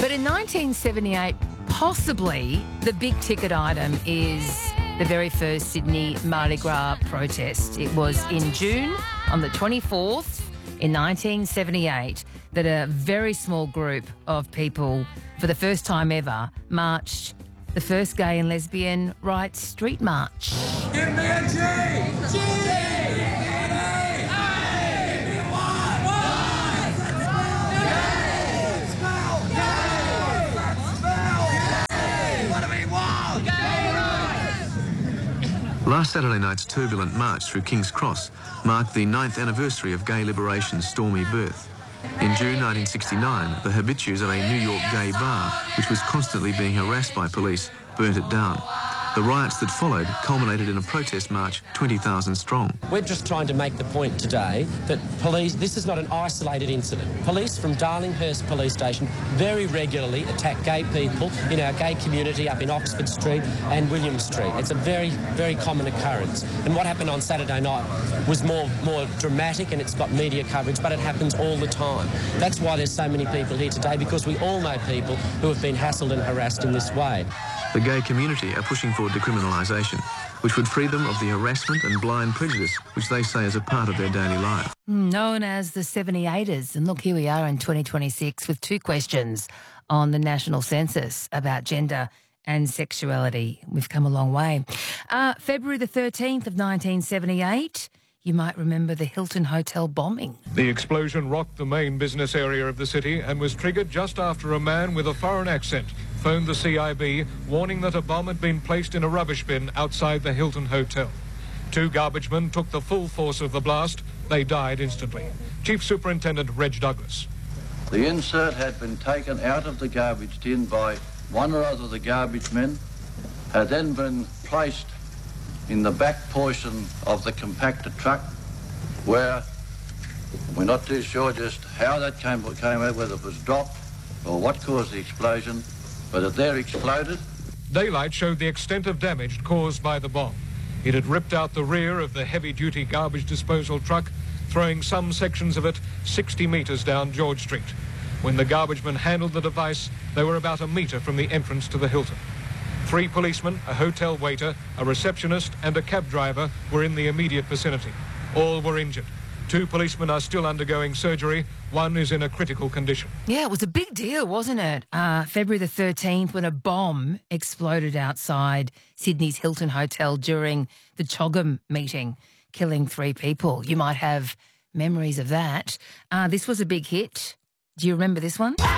But in 1978, possibly the big ticket item is the very first Sydney Mardi Gras protest. It was in June on the 24th in 1978 that a very small group of people, for the first time ever, marched the first gay and lesbian rights street march. Give me a G! G! Last Saturday night's turbulent march through King's Cross marked the 9th anniversary of gay liberation's stormy birth. In June 1969, the habitués of a New York gay bar, which was constantly being harassed by police, burnt it down. The riots that followed culminated in a protest march 20,000 strong. We're just trying to make the point today that police, this is not an isolated incident. Police from Darlinghurst Police Station very regularly attack gay people in our gay community up in Oxford Street and William Street. It's a very, very common occurrence. And what happened on Saturday night was more dramatic, and it's got media coverage, but it happens all the time. That's why there's so many people here today, because we all know people who have been hassled and harassed in this way. The gay community are pushing for decriminalisation, which would free them of the harassment and blind prejudice which they say is a part of their daily life. Known as the 78ers. And look, here we are in 2026 with two questions on the national census about gender and sexuality. We've come a long way. February the 13th of 1978, you might remember the Hilton Hotel bombing. The explosion rocked the main business area of the city and was triggered just after a man with a foreign accent phoned the CIB, warning that a bomb had been placed in a rubbish bin outside the Hilton Hotel. Two garbage men took the full force of the blast. They died instantly. Chief Superintendent Reg Douglas. The insert had been taken out of the garbage tin by one or other of the garbage men, had then been placed in the back portion of the compactor truck, where we're not too sure just how that came out, whether it was dropped or what caused the explosion, but it there exploded. Daylight showed the extent of damage caused by the bomb. It had ripped out the rear of the heavy-duty garbage disposal truck, throwing some sections of it 60 metres down George Street. When the garbage men handled the device, they were about a metre from the entrance to the Hilton. 3 policemen, a hotel waiter, a receptionist and a cab driver were in the immediate vicinity. All were injured. 2 policemen are still undergoing surgery. 1 is in a critical condition. Yeah, it was a big deal, wasn't it? February the 13th, when a bomb exploded outside Sydney's Hilton Hotel during the CHOGM meeting, killing 3 people. You might have memories of that. This was a big hit. Do you remember this one?